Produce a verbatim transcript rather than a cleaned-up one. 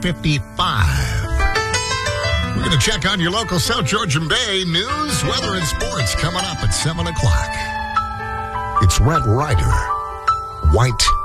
fifty-five. We're going to check on your local South Georgian Bay news, weather, and sports coming up at seven o'clock. It's Red Ryder, White